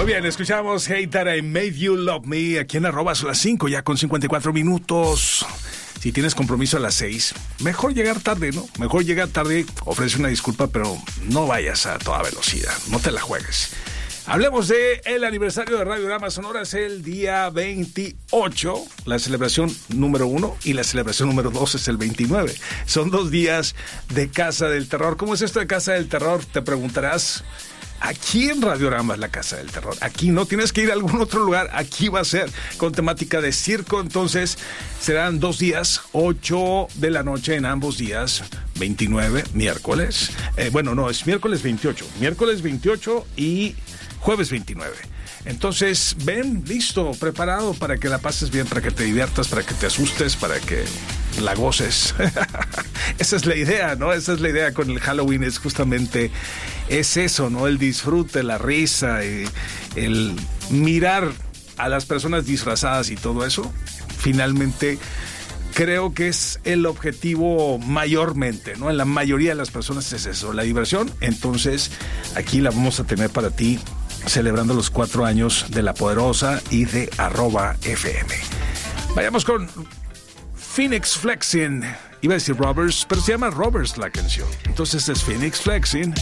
Muy bien, escuchamos Hey That I Made You Love Me aquí en arroba a las 5 ya con 54 minutos. Si tienes compromiso a las 6, mejor llegar tarde, ¿no? Mejor llegar tarde, ofrece una disculpa, pero no vayas a toda velocidad, no te la juegues. Hablemos de el aniversario de Radiorama Sonora, es el día 28, la celebración número 1 y la celebración número 2 es el 29. Son 2 días de Casa del Terror. ¿Cómo es esto de Casa del Terror? Te preguntarás. Aquí en Radiorama es la Casa del Terror. Aquí no tienes que ir a algún otro lugar. Aquí va a ser con temática de circo. Entonces serán 2 días, 8 de la noche en ambos días. 29, miércoles. Es miércoles 28. Miércoles 28 y jueves 29. Entonces, ven, listo, preparado para que la pases bien, para que te diviertas, para que te asustes, para que la goces. Esa es la idea, ¿no? Esa es la idea con el Halloween, es justamente, es eso, ¿no? El disfrute, la risa, el mirar a las personas disfrazadas y todo eso, finalmente creo que es el objetivo mayormente, ¿no? En la mayoría de las personas es eso, la diversión. Entonces, aquí la vamos a tener para ti, celebrando los 4 años de La Poderosa y de @FM. Vayamos con Phoenix Flexing. Iba a decir Robbers, pero se llama Robbers la canción. Entonces es Phoenix Flexing